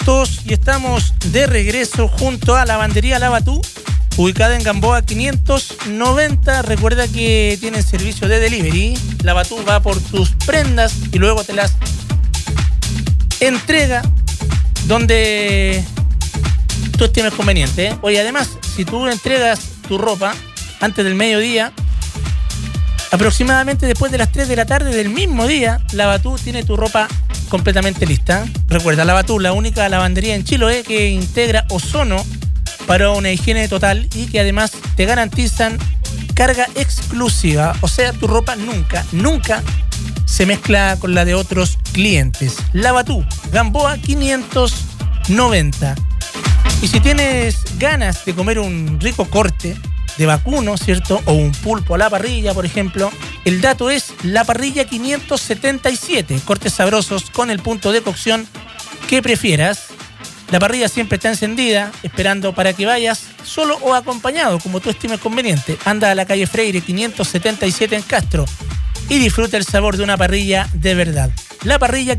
minutos y estamos de regreso junto a Lavandería Lavatú, ubicada en Gamboa 590. Recuerda que tienen servicio de delivery. Lavatú va por tus prendas y luego te las entrega donde tú estimes conveniente, ¿eh? Oye, además, si tú entregas tu ropa antes del mediodía, aproximadamente después de las 3 de la tarde del mismo día, Lavatú tiene tu ropa completamente lista. Recuerda, Lavatú, la única lavandería en Chiloé que integra ozono para una higiene total y que además te garantizan carga exclusiva. O sea, tu ropa nunca se mezcla con la de otros clientes. Lavatú, Gamboa 590. Y si tienes ganas de comer un rico corte de vacuno, ¿cierto? O un pulpo a la parrilla, por ejemplo, el dato es la parrilla 577. Cortes sabrosos con el punto de cocción que prefieras. La parrilla siempre está encendida, esperando para que vayas solo o acompañado, como tú estimes conveniente. Anda a la calle Freire 577 en Castro y disfruta el sabor de una parrilla de verdad. La parrilla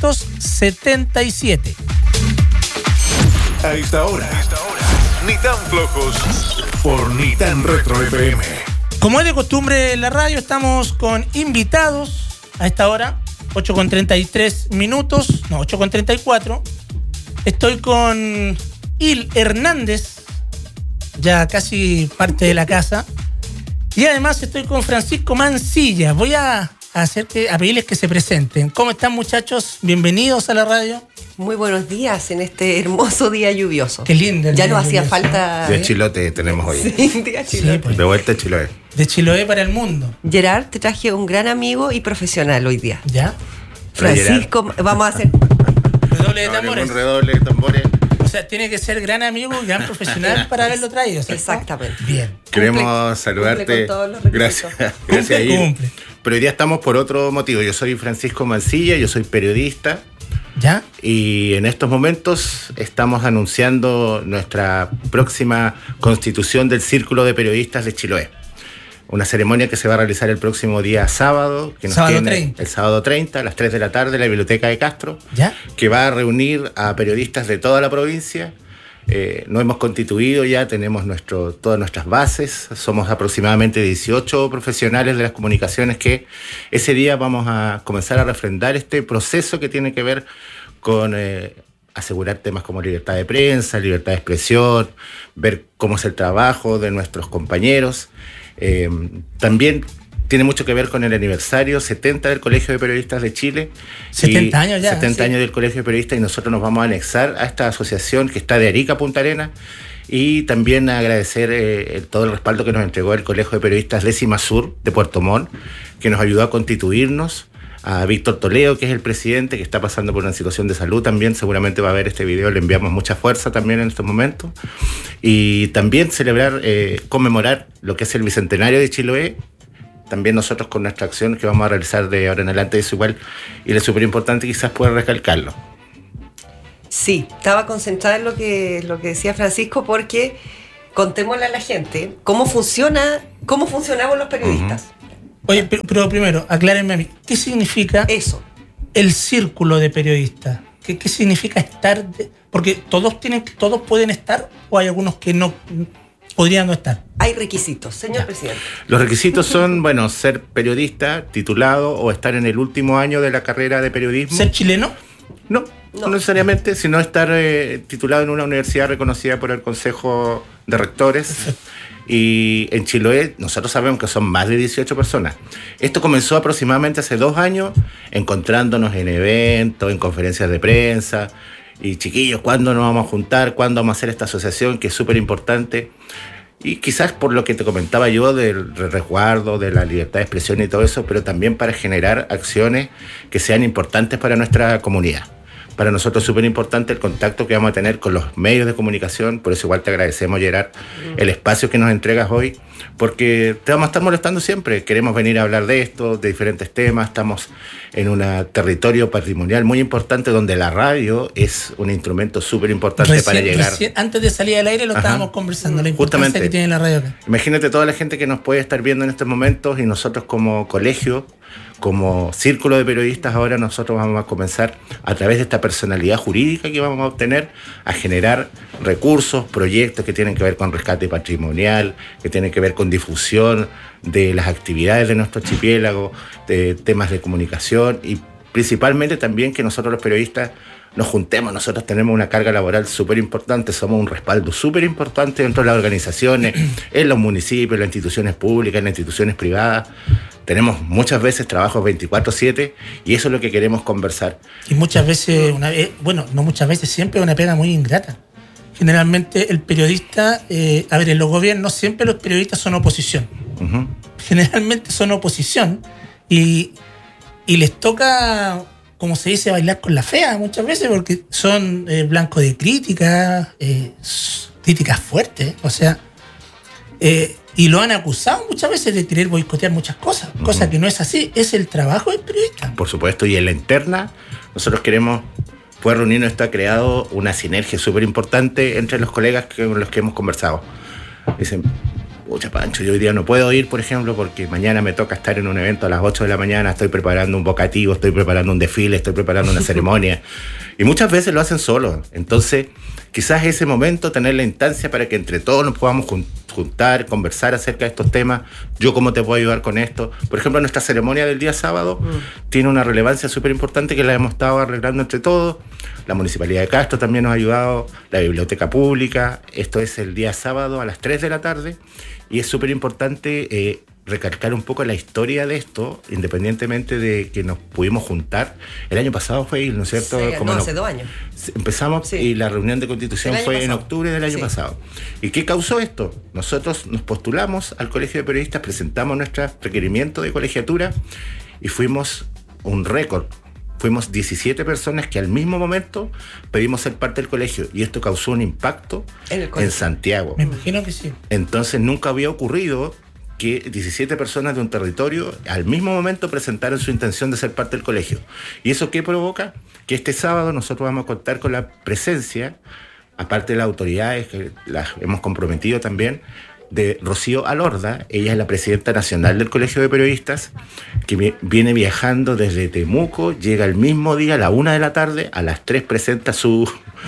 577. A esta hora, ni tan flojos por ni tan retro FM. Como es de costumbre en la radio, estamos con invitados a esta hora, 8:33 minutos, no, 8:34. Estoy con Il Hernández, ya casi parte de la casa. Y además estoy con Francisco Mancilla. Voy a pedirles que se presenten. ¿Cómo están, muchachos? Bienvenidos a la radio. Muy buenos días en este hermoso día lluvioso. Qué lindo. Ya nos hacía falta. Día Chilote tenemos hoy. Sí, día Chilote. Sí, pues. De vuelta a Chiloé. De Chiloé para el mundo. Gerard, te traje un gran amigo y profesional hoy día. ¿Ya? Francisco, vamos a hacer. Redoble de tambores. Un redoble de tambores. O sea, tiene que ser gran amigo y gran profesional para haberlo traído, ¿cierto? Exactamente. Bien. Queremos saludarte. Cumple con todos los requisitos. Gracias, Ir. Cumple. Pero hoy día estamos por otro motivo. Yo soy Francisco Mancilla, yo soy periodista. ¿Ya? Y en estos momentos estamos anunciando nuestra próxima constitución del Círculo de Periodistas de Chiloé. Una ceremonia que se va a realizar el próximo día sábado, que nos Sábado tiene 30. el sábado 30 a las 3 de la tarde en la Biblioteca de Castro, ¿Ya? que va a reunir a periodistas de toda la provincia. Nos hemos constituido ya, tenemos todas nuestras bases, somos aproximadamente 18 profesionales de las comunicaciones que ese día vamos a comenzar a refrendar este proceso que tiene que ver con asegurar temas como libertad de prensa, libertad de expresión, ver cómo es el trabajo de nuestros compañeros. También tiene mucho que ver con el aniversario 70 del Colegio de Periodistas de Chile. 70 años ya. 70 años del Colegio de Periodistas, y nosotros nos vamos a anexar a esta asociación que está de Arica a Punta Arenas, y también agradecer todo el respaldo que nos entregó el Colegio de Periodistas Décima Sur de Puerto Montt, que nos ayudó a constituirnos, a Víctor Toledo, que es el presidente, que está pasando por una situación de salud también, seguramente va a ver este video, le enviamos mucha fuerza también en estos momentos, y también celebrar, conmemorar lo que es el Bicentenario de Chiloé. También nosotros con nuestra acción que vamos a realizar de ahora en adelante es igual, y es súper importante quizás poder recalcarlo. Sí, estaba concentrada en lo que decía Francisco, porque contémosle a la gente cómo funcionamos los periodistas. Oye, pero primero, aclárenme a mí, ¿qué significa Eso. el círculo de periodistas? ¿Qué significa estar? Porque todos pueden estar, o hay algunos que no podrían no estar. Hay requisitos, señor presidente. Los requisitos son, bueno, ser periodista, titulado, o estar en el último año de la carrera de periodismo. ¿Ser chileno? No necesariamente, sino estar titulado en una universidad reconocida por el Consejo de Rectores. Perfecto. Y en Chiloé nosotros sabemos que son más de 18 personas. Esto comenzó aproximadamente hace 2 años, encontrándonos en eventos, en conferencias de prensa. Y chiquillos, ¿cuándo nos vamos a juntar? ¿Cuándo vamos a hacer esta asociación que es súper importante? Y quizás por lo que te comentaba yo del resguardo, de la libertad de expresión y todo eso, pero también para generar acciones que sean importantes para nuestra comunidad. Para nosotros es súper importante el contacto que vamos a tener con los medios de comunicación, por eso igual te agradecemos, Gerard, el espacio que nos entregas hoy, porque te vamos a estar molestando siempre. Queremos venir a hablar de esto, de diferentes temas. Estamos en un territorio patrimonial muy importante donde la radio es un instrumento súper importante para llegar. Antes de salir al aire lo estábamos conversando, la importancia justamente que tiene la radio acá. Imagínate toda la gente que nos puede estar viendo en estos momentos, y nosotros como colegio como círculo de periodistas, ahora nosotros vamos a comenzar, a través de esta personalidad jurídica que vamos a obtener, a generar recursos, proyectos que tienen que ver con rescate patrimonial, que tienen que ver con difusión de las actividades de nuestro archipiélago, de temas de comunicación y principalmente también que nosotros los periodistas nos juntemos. Nosotros tenemos una carga laboral súper importante, somos un respaldo súper importante dentro de las organizaciones, en los municipios, en las instituciones públicas, en las instituciones privadas. Tenemos muchas veces trabajos 24/7 y eso es lo que queremos conversar. Y muchas veces, no muchas veces, siempre es una pega muy ingrata. Generalmente el periodista, en los gobiernos siempre los periodistas son oposición. Uh-huh. Generalmente son oposición y les toca, como se dice, bailar con la fea muchas veces porque son blancos de críticas, críticas fuertes, o sea, y lo han acusado muchas veces de querer boicotear muchas cosas, uh-huh. Cosa que no es así, es el trabajo del periodista. Por supuesto, y en la interna nosotros queremos poder reunirnos. Esto ha creado una sinergia súper importante entre los colegas con los que hemos conversado. Dicen, pucha Pancho, yo hoy día no puedo ir, por ejemplo, porque mañana me toca estar en un evento a las 8 de la mañana, estoy preparando un vocativo, estoy preparando un desfile, estoy preparando una ceremonia. Y muchas veces lo hacen solos. Entonces, quizás ese momento, tener la instancia para que entre todos nos podamos juntar, conversar acerca de estos temas. Yo cómo te puedo ayudar con esto. Por ejemplo, nuestra ceremonia del día sábado tiene una relevancia súper importante que la hemos estado arreglando entre todos. La Municipalidad de Castro también nos ha ayudado, la Biblioteca Pública. Esto es el día sábado a las 3 de la tarde y es súper importante recalcar un poco la historia de esto, independientemente de que nos pudimos juntar. El año pasado fue, ¿no es cierto? Sí, hace 2 años. Empezamos y la reunión de constitución fue en octubre del año pasado. ¿Y qué causó esto? Nosotros nos postulamos al Colegio de Periodistas, presentamos nuestro requerimiento de colegiatura y fuimos un récord. Fuimos 17 personas que al mismo momento pedimos ser parte del colegio y esto causó un impacto en Santiago. Me imagino que sí. Entonces nunca había ocurrido que 17 personas de un territorio al mismo momento presentaron su intención de ser parte del colegio. ¿Y eso qué provoca? Que este sábado nosotros vamos a contar con la presencia, aparte de las autoridades que las hemos comprometido también, de Rocío Alorda. Ella es la presidenta nacional del Colegio de Periodistas, que viene viajando desde Temuco, llega el mismo día a la 1 de la tarde, a las 3 presenta su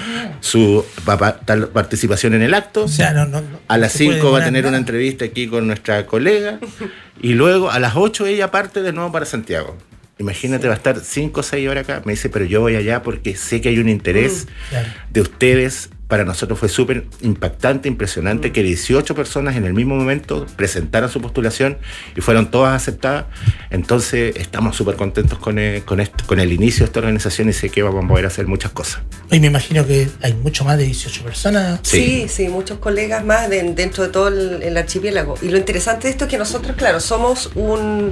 participación en el acto. O sea, a las 5 va a tener una entrevista aquí con nuestra colega y luego a las 8 ella parte de nuevo para Santiago. Imagínate, va a estar 5 o 6 horas acá. Me dice, pero yo voy allá porque sé que hay un interés de ustedes. Para nosotros fue súper impactante, impresionante que 18 personas en el mismo momento presentaran su postulación y fueron todas aceptadas. Entonces estamos súper contentos con el inicio de esta organización y sé que vamos a poder hacer muchas cosas. Y me imagino que hay mucho más de 18 personas. Sí, muchos colegas más dentro de todo el archipiélago. Y lo interesante de esto es que nosotros, claro, somos un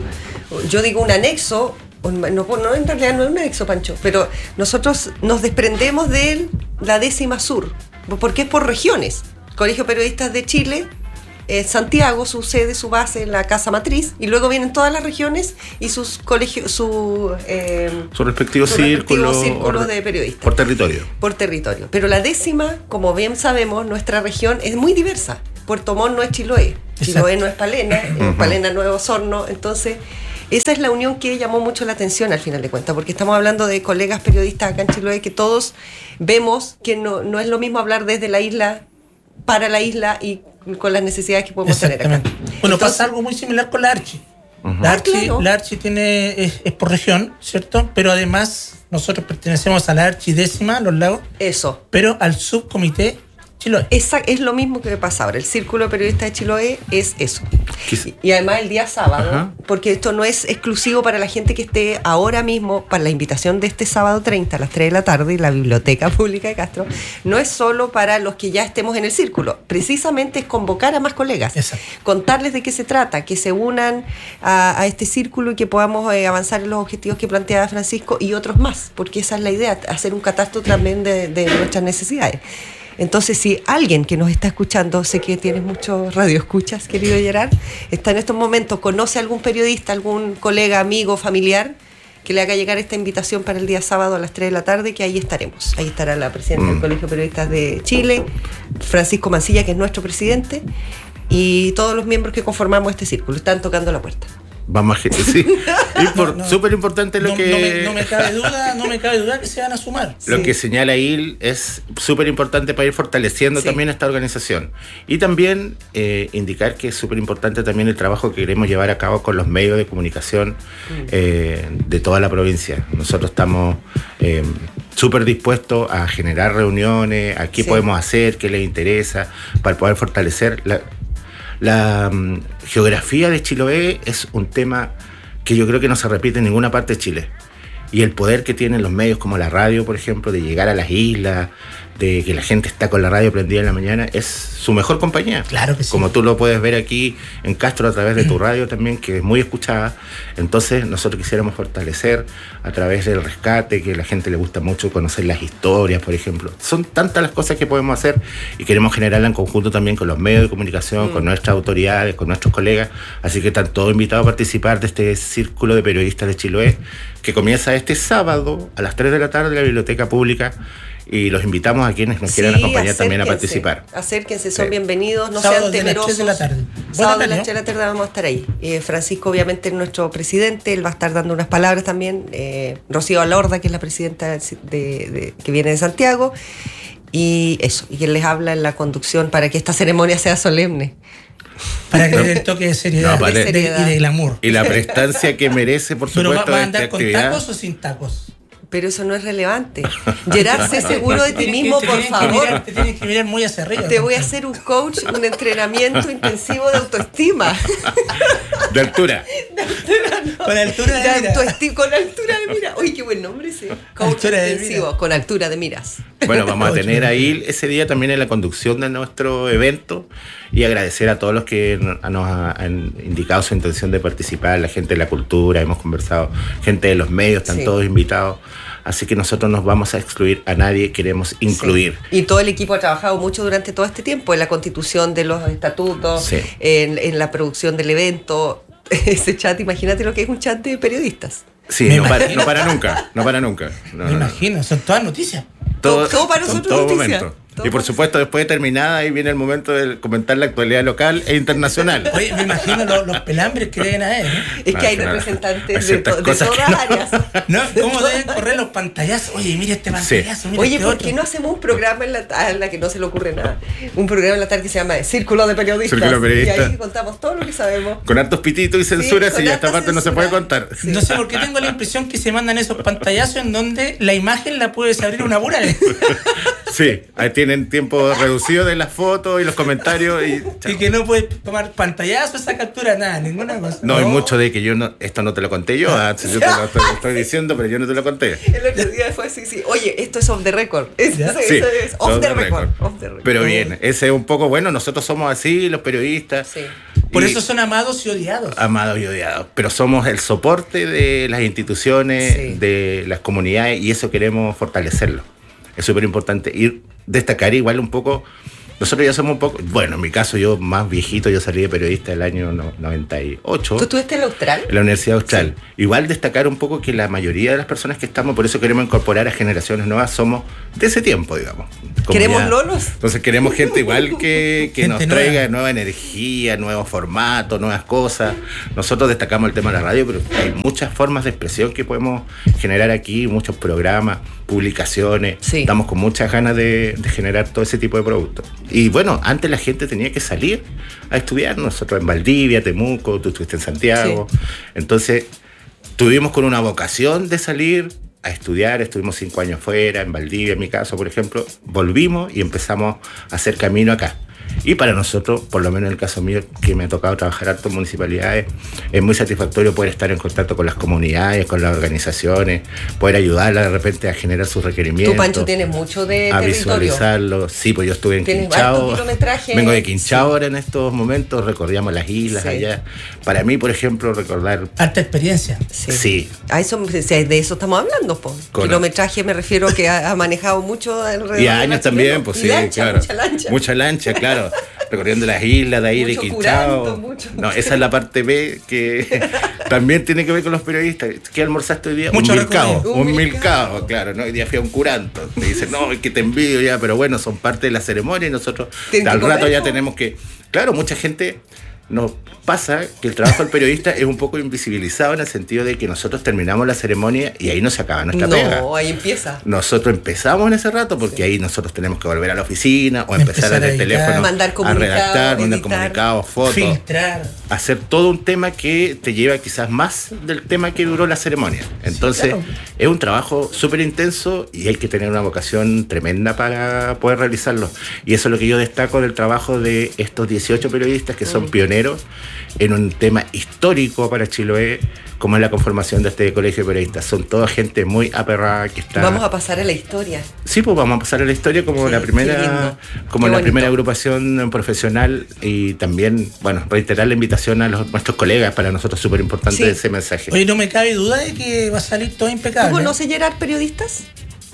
anexo. No, en realidad no es un anexo, Pancho, pero nosotros nos desprendemos de la 10ª Sur, porque es por regiones. Colegio Periodistas de Chile, Santiago, su sede, su base, en la casa matriz, y luego vienen todas las regiones y sus colegios, sus respectivos círculos de periodistas. Por territorio. Por territorio. Pero la 10ª, como bien sabemos, nuestra región es muy diversa. Puerto Montt no es Chiloé, Chiloé no es Palena, Palena no es Osorno, entonces esa es la unión que llamó mucho la atención al final de cuentas, porque estamos hablando de colegas periodistas acá en Chiloé que todos vemos que no es lo mismo hablar desde la isla, para la isla y con las necesidades que podemos tener acá. Bueno, pasa algo muy similar con la Archi. La Archi es por región, ¿cierto? Pero además nosotros pertenecemos a la Archi 10ª, Los Lagos. Eso. Pero al subcomité Chiloé. Es lo mismo que pasa ahora. El Círculo de Periodistas de Chiloé es eso. Y además el día sábado, porque esto no es exclusivo para la gente que esté ahora mismo, para la invitación de este sábado 30 a las 3 de la tarde en la Biblioteca Pública de Castro, no es solo para los que ya estemos en el círculo, precisamente es convocar a más colegas. Exacto. Contarles de qué se trata, que se unan a este círculo y que podamos avanzar en los objetivos que planteaba Francisco y otros más, porque esa es la idea, hacer un catastro también de nuestras necesidades. Entonces, si alguien que nos está escuchando, sé que tienes muchos radioescuchas, querido Gerard, está en estos momentos, conoce a algún periodista, algún colega, amigo, familiar, que le haga llegar esta invitación para el día sábado a las 3 de la tarde, que ahí estaremos. Ahí estará la presidenta del Colegio de Periodistas de Chile, Francisco Mancilla, que es nuestro presidente, y todos los miembros que conformamos este círculo. Están tocando la puerta. Vamos a sí. Súper importante lo que... No me cabe duda que se van a sumar. Lo que señala IL es súper importante para ir fortaleciendo también esta organización. Y también indicar que es súper importante también el trabajo que queremos llevar a cabo con los medios de comunicación de toda la provincia. Nosotros estamos súper dispuestos a generar reuniones, a qué podemos hacer, qué les interesa, para poder fortalecer la geografía de Chiloé. Es un tema que yo creo que no se repite en ninguna parte de Chile. Y el poder que tienen los medios como la radio, por ejemplo, de llegar a las islas, de que la gente está con la radio prendida en la mañana, es su mejor compañía. Claro que sí. Como tú lo puedes ver aquí en Castro a través de tu radio también, que es muy escuchada. Entonces nosotros quisiéramos fortalecer a través del rescate, que a la gente le gusta mucho conocer las historias, por ejemplo. Son tantas las cosas que podemos hacer y queremos generarla en conjunto también con los medios de comunicación, con nuestras autoridades, con nuestros colegas. Así que están todos invitados a participar de este Círculo de Periodistas de Chiloé, que comienza este sábado a las 3 de la tarde en la Biblioteca Pública. Y los invitamos a quienes nos quieran acompañar también a participar. Acérquense, son bienvenidos, no sean temerosos. Sábado a las 3 de la tarde vamos a estar ahí. Francisco, obviamente, es nuestro presidente, él va a estar dando unas palabras también. Rocío Alorda, que es la presidenta que viene de Santiago. Y eso, y él les habla en la conducción para que esta ceremonia sea solemne. Para que le dé el toque de seriedad, y de glamour. Y la prestancia que merece, por supuesto, ¿Pero va a andar esta con actividad. ¿Tacos o sin tacos? Pero eso no es relevante. Gerard, sé seguro de ti mismo, por favor. Te tienes que mirar muy hacia arriba. Te voy a hacer un coach, un entrenamiento intensivo de autoestima. De altura. Con altura de miras. Con altura de miras. Uy, qué buen nombre ese. Coach intensivo, con altura de miras. Bueno, vamos a tener ahí ese día también en la conducción de nuestro evento y agradecer a todos los que nos han indicado su intención de participar, la gente de la cultura, hemos conversado, gente de los medios, están todos invitados. Así que nosotros no vamos a excluir a nadie, queremos incluir. Sí. Y todo el equipo ha trabajado mucho durante todo este tiempo en la constitución de los estatutos, en la producción del evento. Ese chat, imagínate lo que es un chat de periodistas. Sí, no para nunca. Me imagino, son todas noticias. Todo para nosotros noticias. Y por supuesto, después de terminada, ahí viene el momento de comentar la actualidad local e internacional. Oye, me imagino los pelambres que deben haber, ¿no? Es que hay representantes de todas áreas. ¿No? ¿Cómo deben correr los pantallazos? Oye, mira este pantallazo. Mira Oye, este ¿por otro? qué no hacemos un programa en la tarde, que no se le ocurre nada? Un programa en la tarde que se llama Círculo de Periodistas. Y ahí contamos todo lo que sabemos. Con hartos pititos y censuras, y esta parte no se puede contar. Sí. No sé por qué tengo la impresión que se mandan esos pantallazos en donde la imagen la puedes abrir una pura vez. Sí, ahí tienen tiempo reducido de las fotos y los comentarios. Y que no puedes tomar pantallazo, esa captura, nada, ninguna cosa. No, hay mucho de que esto no te lo conté yo, yo te lo estoy diciendo, pero yo no te lo conté. El otro día fue así, Oye, esto es off the record. Eso es off the record. Pero bien, ese es un poco, bueno, nosotros somos así, los periodistas. Sí. Por eso son amados y odiados. Amados y odiados. Pero somos el soporte de las instituciones, de las comunidades, y eso queremos fortalecerlo. Es súper importante destacar igual un poco. Nosotros ya somos un poco, bueno, en mi caso yo más viejito, yo salí de periodista el año 98. ¿Tú estuviste en la Austral? En la Universidad Austral. Sí. Igual destacar un poco que la mayoría de las personas que estamos, por eso queremos incorporar a generaciones nuevas, somos de ese tiempo, digamos. ¿Queremos lolos? Entonces queremos gente igual que nos traiga nueva energía, nuevos formatos, nuevas cosas. Nosotros destacamos el tema de la radio, pero hay muchas formas de expresión que podemos generar aquí, muchos programas, publicaciones. Sí. Estamos con muchas ganas de generar todo ese tipo de productos. Y bueno, antes la gente tenía que salir a estudiar, nosotros en Valdivia, Temuco, tú estuviste en Santiago. Sí. Entonces, tuvimos con una vocación de salir a estudiar, estuvimos 5 años fuera, en Valdivia, en mi caso, por ejemplo, volvimos y empezamos a hacer camino acá. Y para nosotros, por lo menos en el caso mío, que me ha tocado trabajar harto en municipalidades, es muy satisfactorio poder estar en contacto con las comunidades, con las organizaciones, poder ayudarlas de repente a generar sus requerimientos. Tú, Pancho, tienes mucho de a territorio. Visualizarlo. Sí, pues yo estuve en Quinchao. Vengo de Quinchao ahora en estos momentos, recorríamos las islas allá. Para mí, por ejemplo, recordar... Harta experiencia. Sí. De eso estamos hablando, po. Kilometraje me refiero que ha manejado mucho alrededor. Y años también, pues sí, lancha, claro. Mucha lancha, claro. Recorriendo las islas de ahí, mucho de Quinchao. No, esa es la parte B que también tiene que ver con los periodistas. ¿Qué almorzaste hoy día? Un milcao, claro. ¿no? Hoy día fui a un curanto. Me dicen, no, es que te envidio ya, pero bueno, son parte de la ceremonia y nosotros al rato ya tenemos que... Claro, mucha gente nos pasa que el trabajo del periodista es un poco invisibilizado en el sentido de que nosotros terminamos la ceremonia y ahí no se acaba nuestra pega. No, ahí empieza. Nosotros empezamos en ese rato porque ahí nosotros tenemos que volver a la oficina o empezar desde el teléfono mandar a redactar, mandar editar, comunicados, fotos, filtrar, hacer todo un tema que te lleva quizás más del tema que duró la ceremonia. Entonces, claro, es un trabajo súper intenso y hay que tener una vocación tremenda para poder realizarlo. Y eso es lo que yo destaco del trabajo de estos 18 periodistas que son pioneros en un tema histórico para Chiloé, como es la conformación de este colegio de periodistas. Son toda gente muy aperrada que está... Vamos a pasar a la historia. Sí, pues vamos a pasar a la historia como la primera, primera agrupación profesional, y también, bueno, reiterar la invitación a nuestros colegas. Para nosotros es súper importante ese mensaje. Oye, no me cabe duda de que va a salir todo impecable. ¿Tú conoces, Gerard, periodistas?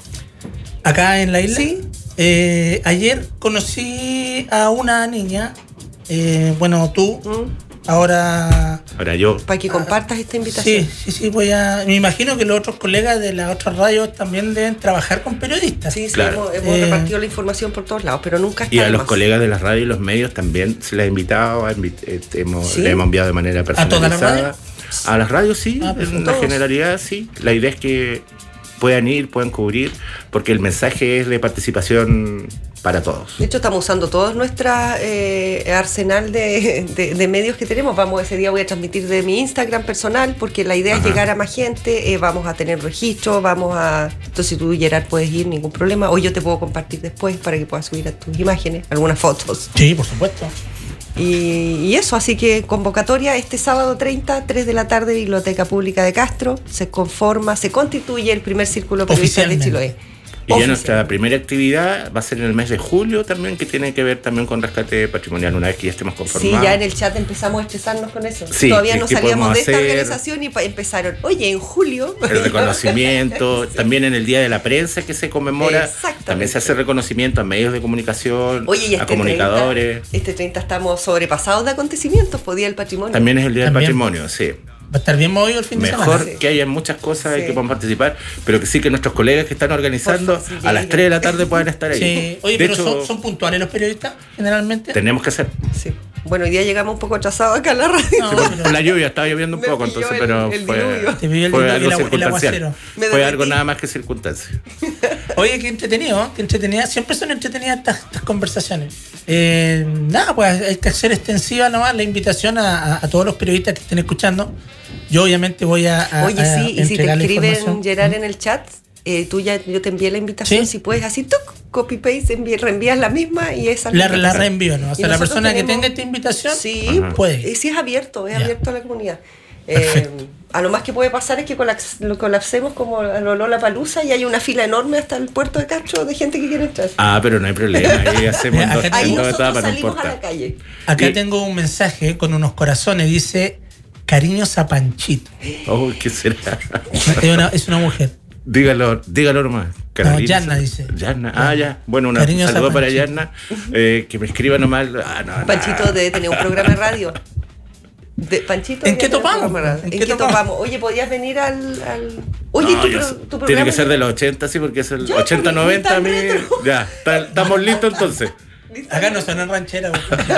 Acá en la isla. Sí. Ayer conocí a una niña, bueno, tú, ahora yo. Para que compartas esta invitación. Sí, me imagino que los otros colegas de las otras radios también deben trabajar con periodistas. Sí, claro. hemos repartido la información por todos lados, pero nunca está. Y a los colegas de las radios y los medios también se les ha invitado, le hemos enviado de manera personalizada. ¿A todas las radios? A las radios sí, en la todos. generalidad sí. La idea es que puedan ir, puedan cubrir, porque el mensaje es de participación para todos. De hecho, estamos usando todo nuestro arsenal de medios que tenemos. Ese día voy a transmitir de mi Instagram personal, porque la idea es llegar a más gente. Vamos a tener registro, entonces si tú, Gerard, puedes ir, ningún problema. O yo te puedo compartir después para que puedas subir a tus imágenes algunas fotos. Sí, por supuesto. Y eso, así que convocatoria este sábado 30, 3 de la tarde, Biblioteca Pública de Castro. Se constituye el primer círculo periodista de Chiloé. Y ya nuestra primera actividad va a ser en el mes de julio también, que tiene que ver también con rescate patrimonial, una vez que ya estemos conformados. Sí, ya en el chat empezamos a estresarnos con eso. Sí, todavía no salíamos de esta hacer organización y empezaron, oye, en julio... El reconocimiento, sí. También en el Día de la Prensa que se conmemora, también se hace reconocimiento a medios de comunicación, a comunicadores. 30 estamos sobrepasados de acontecimientos, Día del Patrimonio. También es el Día del Patrimonio, sí. Va a estar bien movido el fin de semana. Mejor que haya muchas cosas y que puedan participar, pero que sí que nuestros colegas que están organizando a las 3 de la tarde puedan estar ahí. Sí. Oye, de hecho, ¿son puntuales los periodistas generalmente? Tenemos que hacer. Sí. Bueno, hoy día llegamos un poco atrasados acá a la radio. No, por la lluvia, estaba lloviendo un poco, entonces, pero fue algo circunstancial. Fue algo nada más que circunstancia. Oye, qué entretenido, siempre son entretenidas estas conversaciones. Nada, pues hay que hacer extensiva nomás la invitación a todos los periodistas que estén escuchando. Yo obviamente voy a Oye, sí, y si te escriben, Gerard, en el chat, yo te envié la invitación, si puedes así, copy-paste, reenvías la misma y esa la reenvío, ¿no? O sea, la persona que tenga esta invitación puede. Sí, es abierto a la comunidad. A lo más que puede pasar es que lo colapsemos como a lo Lollapalooza y hay una fila enorme hasta el puerto de Castro de gente que quiere entrar. Pero no hay problema, ahí hacemos ahí nosotros salimos a la calle. Acá tengo un mensaje con unos corazones, dice... Cariños a Panchito. ¿Qué será? Es una mujer. Dígalo nomás. No, Yanna dice. Yanna, ya. Bueno, un saludo para Yanna. Que me escriba nomás. Panchito debe tener un programa de radio. Panchito, ¿En qué topamos? ¿En qué topamos? Oye, ¿podías venir al... Oye, tu programa... Tiene que ser de los 80, sí, porque es el 80-90 a mí. Ya, estamos listos entonces. Acá no suena ranchera.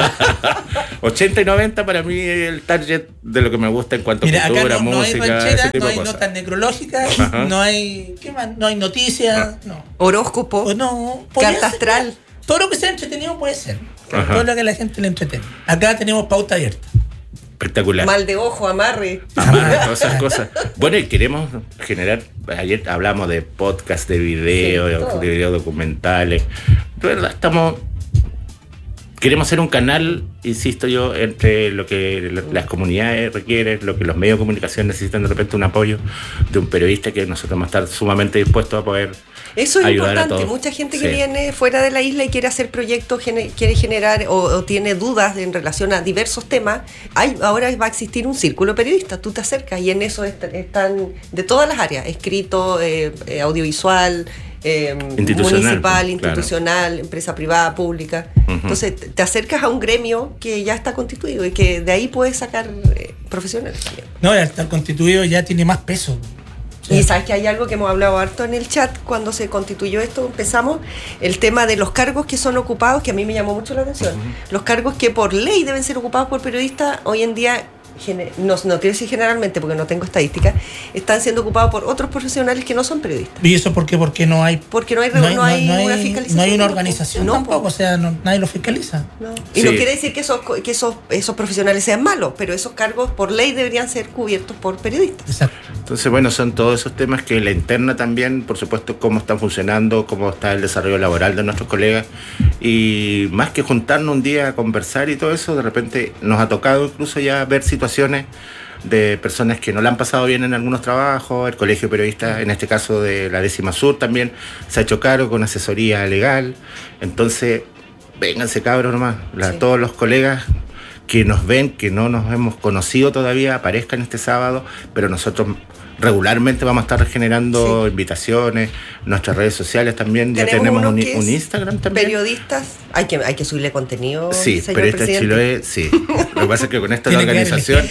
80 y 90 para mí es el target de lo que me gusta en cuanto a cultura, acá música, no hay ranchera, ese tipo no hay de cosas. notas necrológicas, no hay, ¿qué más? No hay noticias, no. Horóscopo, carta astral. Todo lo que sea entretenido puede ser. Todo lo que a la gente le entretiene. Acá tenemos pauta abierta. Espectacular. Mal de ojo, amarre, todas esas cosas. Bueno, y queremos generar, ayer hablamos de podcast, de video, de video documentales. De verdad, queremos ser un canal, insisto yo, entre lo que las comunidades requieren, lo que los medios de comunicación necesitan, de repente un apoyo de un periodista que nosotros vamos a estar sumamente dispuestos a poder eso es ayudar importante. A todos. Mucha gente que viene fuera de la isla y quiere hacer proyectos, quiere generar o tiene dudas en relación a diversos temas. Ahora va a existir un círculo periodista. Tú te acercas y en eso están de todas las áreas, escrito, audiovisual, municipal, institucional, empresa privada, pública. Entonces te acercas a un gremio que ya está constituido y que de ahí puedes sacar profesionales también. No, al estar constituido ya tiene más peso. Y sabes que hay algo que hemos hablado harto en el chat cuando se constituyó esto, empezamos el tema de los cargos que son ocupados, que a mí me llamó mucho la atención. Los cargos que por ley deben ser ocupados por periodistas, hoy en día, no quiero decir generalmente porque no tengo estadísticas, están siendo ocupados por otros profesionales que no son periodistas. ¿Y eso por qué? Porque no hay una fiscalización. No hay una organización tampoco, o sea, nadie lo fiscaliza. No. Y no quiere decir que esos profesionales sean malos, pero esos cargos por ley deberían ser cubiertos por periodistas. Exacto. Entonces, bueno, son todos esos temas que la interna también, por supuesto, cómo están funcionando, cómo está el desarrollo laboral de nuestros colegas, y más que juntarnos un día a conversar y todo eso, de repente nos ha tocado incluso ya ver situaciones de personas que no la han pasado bien en algunos trabajos. El Colegio de Periodistas, en este caso de la 10ª Sur, también se ha hecho cargo con asesoría legal. Entonces, vénganse cabros nomás, todos los colegas que nos ven, que no nos hemos conocido todavía, aparezcan este sábado, pero nosotros regularmente vamos a estar generando invitaciones, nuestras redes sociales también, ya tenemos un Instagram también. Periodistas, hay que subirle contenido. Sí, Periodistas Chiloé, sí. Lo que pasa es que con esto la organización,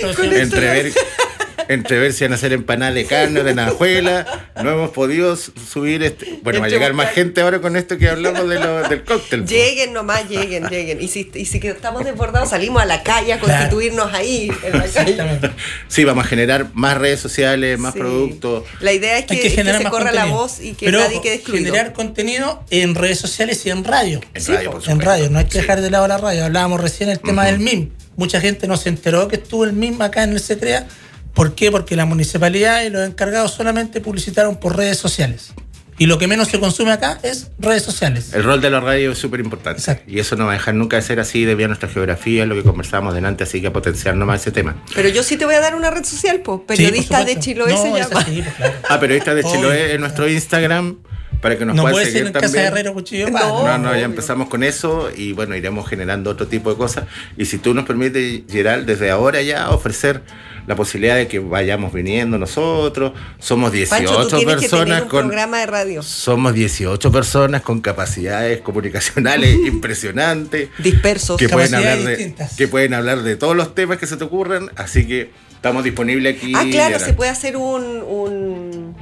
entre ver si van a hacer empanadas de carne, de najuela, no hemos podido subir Bueno, va a llegar más gente ahora con esto que hablamos del cóctel. Lleguen nomás, lleguen. Y si estamos desbordados, salimos a la calle a constituirnos ahí, en la calle. Sí, vamos a generar más redes sociales, más productos. La idea es que se corra la voz y que nadie quede excluido. Generar contenido en redes sociales y en radio. En radio, no hay que dejar de lado la radio. Hablábamos recién el tema del MIM. Mucha gente no se enteró que estuvo el MIM acá en el CECREA. ¿Por qué? Porque la municipalidad y los encargados solamente publicitaron por redes sociales. Y lo que menos se consume acá es redes sociales. El rol de la radio es súper importante. Exacto. Y eso no va a dejar nunca de ser así debido a nuestra geografía, lo que conversábamos delante, así que a potenciar nomás ese tema. Pero yo sí te voy a dar una red social, pues. Periodistas de Chiloé se llama. Sí, pues, claro. Periodistas de Chiloé en nuestro Instagram, para que nos puedan seguir también. No puede ser en Casa de Herrero Cuchillo. No, ya empezamos con eso y bueno, iremos generando otro tipo de cosas. Y si tú nos permites, Gerald, desde ahora ya ofrecer la posibilidad de que vayamos viniendo nosotros. Somos 18 Pancho, tú tienes personas que tener un programa de radio. Somos 18 personas con capacidades comunicacionales impresionantes. Dispersos. Que pueden hablar de todos los temas que se te ocurran, así que estamos disponibles aquí. Claro, se puede hacer un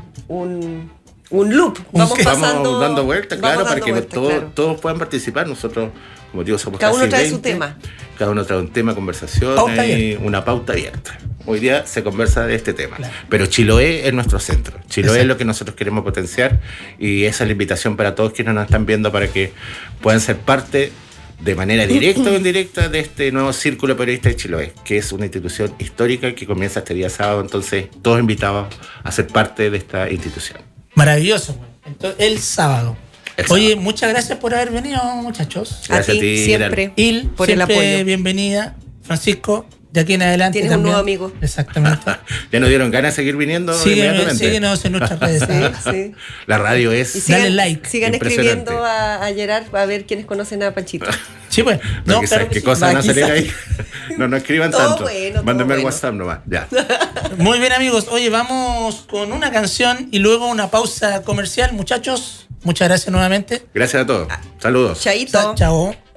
loop. Vamos dando vueltas, claro, para que todos puedan participar. Nosotros, como digo, somos cada casi uno trae 20. Su tema. Cada uno trae un tema, conversación y una pauta abierta. Hoy día se conversa de este tema. Claro. Pero Chiloé es nuestro centro. Chiloé es lo que nosotros queremos potenciar y esa es la invitación para todos quienes nos están viendo para que puedan ser parte de manera directa o indirecta de este nuevo Círculo Periodista de Chiloé, que es una institución histórica que comienza este día sábado. Entonces, todos invitados a ser parte de esta institución. Maravilloso. Entonces, el sábado. Oye, muchas gracias por haber venido, muchachos. Gracias a ti siempre por el apoyo. Bienvenida. Francisco, de aquí en adelante tienes también. Un nuevo amigo. Exactamente. ¿Ya nos dieron ganas de seguir viniendo? Síguenos en nuestras redes. Sí. La radio es... Dale like. Sigan escribiendo a Gerard a ver quiénes conocen a Panchito. Sí, pues. No, claro ¿qué cosas van a salir ahí? No escriban tanto. Bueno, mándenme el WhatsApp nomás. Ya. Muy bien, amigos. Oye, vamos con una canción y luego una pausa comercial, muchachos. Muchas gracias nuevamente. Gracias a todos. Saludos. Chaito. Chao.